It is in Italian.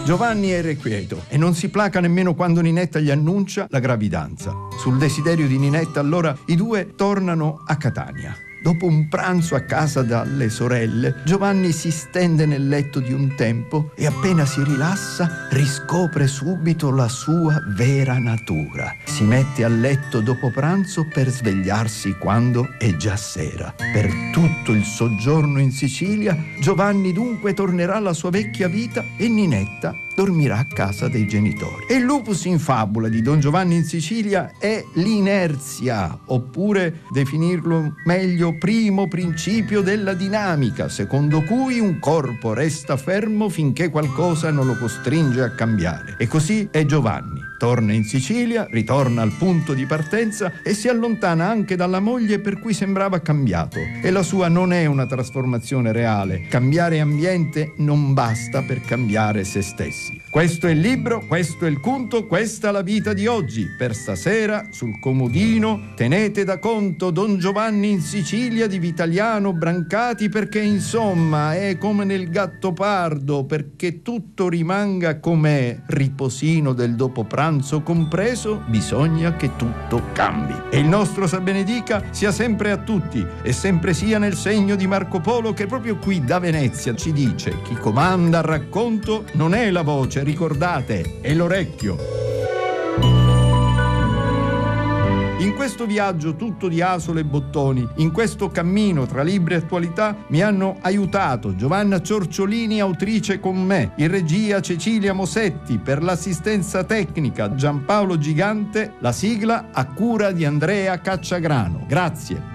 Giovanni è irrequieto e non si placa nemmeno quando Ninetta gli annuncia la gravidanza. Sul desiderio di Ninetta, allora, i due tornano a Catania. Dopo un pranzo a casa dalle sorelle, Giovanni si stende nel letto di un tempo e appena si rilassa riscopre subito la sua vera natura. Si mette a letto dopo pranzo per svegliarsi quando è già sera. Per tutto il soggiorno in Sicilia, Giovanni dunque tornerà alla sua vecchia vita e Ninetta dormirà a casa dei genitori. E il lupus in fabula di Don Giovanni in Sicilia è l'inerzia, oppure definirlo meglio primo principio della dinamica, secondo cui un corpo resta fermo finché qualcosa non lo costringe a cambiare. E così è Giovanni. Torna in Sicilia, ritorna al punto di partenza e si allontana anche dalla moglie per cui sembrava cambiato. E la sua non è una trasformazione reale. Cambiare ambiente non basta per cambiare se stessi. Questo è il libro, questo è il conto, questa è la vita di oggi. Per stasera, sul comodino, tenete da conto Don Giovanni in Sicilia di Vitaliano Brancati, perché insomma è come nel Gattopardo, perché tutto rimanga com'è, riposino del dopo pranzo compreso, bisogna che tutto cambi. E il nostro Sa benedica sia sempre a tutti e sempre sia nel segno di Marco Polo, che proprio qui da Venezia ci dice: chi comanda al racconto non è la voce, ricordate, è l'orecchio. In questo viaggio tutto di asole e bottoni, in questo cammino tra libri e attualità, mi hanno aiutato Giovanna Ciorciolini, autrice con me, in regia Cecilia Mosetti, per l'assistenza tecnica Giampaolo Gigante, la sigla a cura di Andrea Cacciagrano. Grazie.